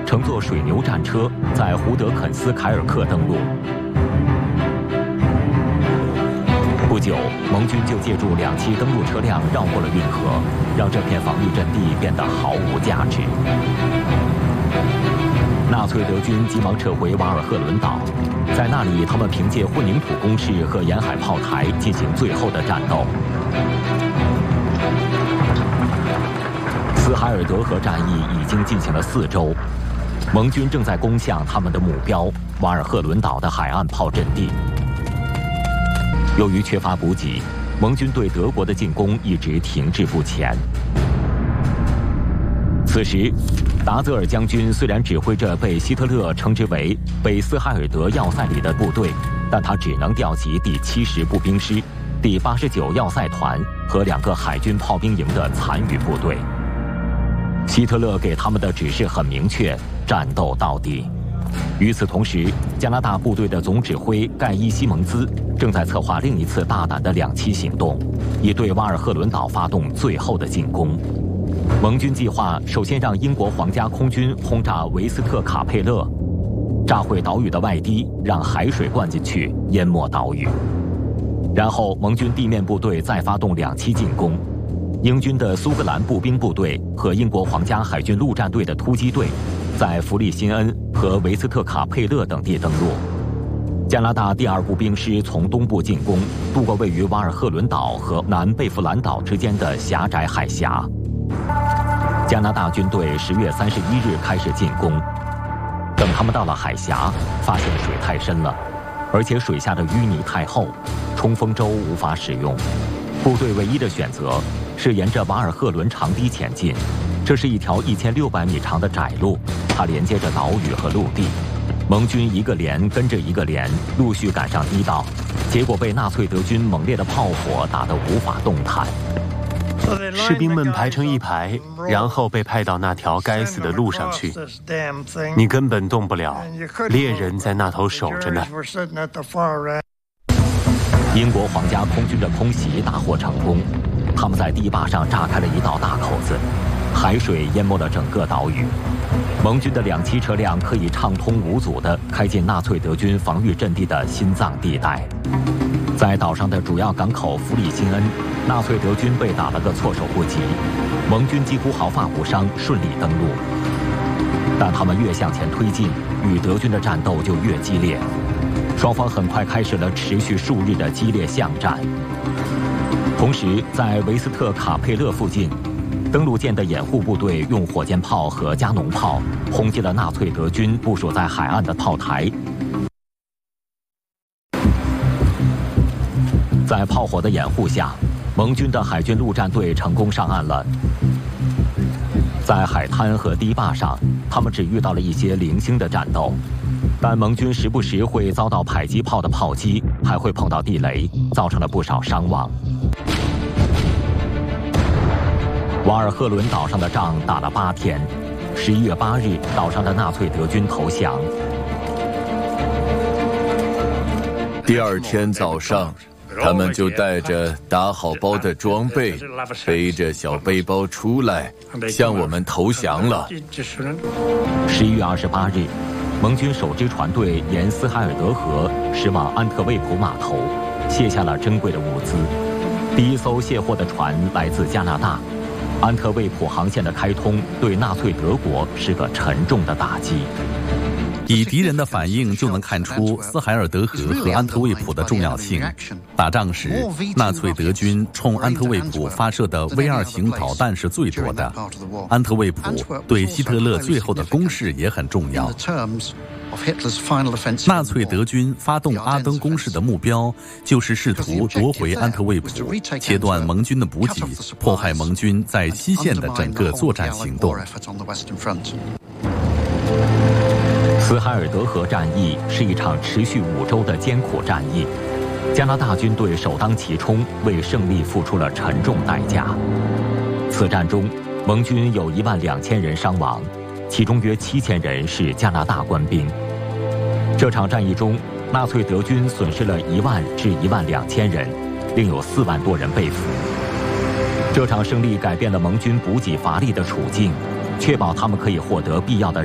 乘坐水牛战车在胡德肯斯凯尔克登陆。不久，盟军就借助2栖登陆车辆绕过了运河，让这片防御阵地变得毫无价值。纳粹德军急忙撤回瓦尔赫伦岛，在那里，他们凭借混凝土工事和沿海炮台进行最后的战斗。斯海尔德河战役已经进行了4周，盟军正在攻向他们的目标——瓦尔赫伦岛的海岸炮阵地。由于缺乏补给，盟军对德国的进攻一直停滞不前。此时，达泽尔将军虽然指挥着被希特勒称之为北斯海尔德要塞里的部队，但他只能调集第70步兵师、第89要塞团和2个海军炮兵营的残余部队。希特勒给他们的指示很明确：战斗到底。与此同时，加拿大部队的总指挥盖伊·西蒙兹正在策划另一次大胆的2栖行动，以对瓦尔赫伦岛发动最后的进攻。盟军计划首先让英国皇家空军轰炸维斯特卡佩勒，炸毁岛屿的外堤，让海水灌进去，淹没岛屿。然后，盟军地面部队再发动2栖进攻。英军的苏格兰步兵部队和英国皇家海军陆战队的突击队，在弗利辛恩和维斯特卡佩勒等地登陆。加拿大第2步兵师从东部进攻，渡过位于瓦尔赫伦岛和南贝弗兰岛之间的狭窄海峡。加拿大军队10月31日开始进攻，等他们到了海峡，发现水太深了，而且水下的淤泥太厚，冲锋舟无法使用。部队唯一的选择是沿着瓦尔赫伦长堤前进，这是一条1600米长的窄路，它连接着岛屿和陆地。盟军一个连跟着一个连陆续赶上堤道，结果被纳粹德军猛烈的炮火打得无法动弹。 士兵们排成一排，然后被派到那条该死的路上去。你根本动不了，猎人在那头守着呢。 英国皇家空军的空袭大获成功，他们在堤坝上炸开了一道大口子，海水淹没了整个岛屿。盟军的2栖车辆可以畅通无阻地开进纳粹德军防御阵地的心脏地带。在岛上的主要港口弗里辛恩，纳粹德军被打了个措手不及，盟军几乎毫发无伤，顺利登陆。但他们越向前推进，与德军的战斗就越激烈。双方很快开始了持续数日的激烈巷战。同时，在维斯特卡佩勒附近，登陆舰的掩护部队用火箭炮和加农炮轰击了纳粹德军部署在海岸的炮台。在炮火的掩护下，盟军的海军陆战队成功上岸了。在海滩和堤坝上，他们只遇到了一些零星的战斗。但盟军时不时会遭到迫击炮的炮击，还会碰到地雷，造成了不少伤亡。瓦尔赫伦岛上的仗打了8天，11月8日，岛上的纳粹德军投降。 第2天早上，他们就带着打好包的装备，背着小背包出来，向我们投降了。 11月28日。盟军首支船队沿斯海尔德河驶往安特卫普码头，卸下了珍贵的物资。第1艘卸货的船来自加拿大，安特卫普航线的开通对纳粹德国是个沉重的打击。 以敌人的反应就能看出斯海尔德河和安特卫普的重要性。打仗时，纳粹德军冲安特卫普发射的V2型导弹是最多的。安特卫普对希特勒最后的攻势也很重要。纳粹德军发动阿登攻势的目标就是试图夺回安特卫普，切断盟军的补给，迫害盟军在西线的整个作战行动。 斯海尔德河战役是一场持续5周的艰苦战役，加拿大军队首当其冲，为胜利付出了沉重代价。此战中，盟军有12000人伤亡，其中约7000人是加拿大官兵。这场战役中，纳粹德军损失了1万至12000人，另有4万多人被俘。这场胜利改变了盟军补给乏力的处境，确保他们可以获得必要的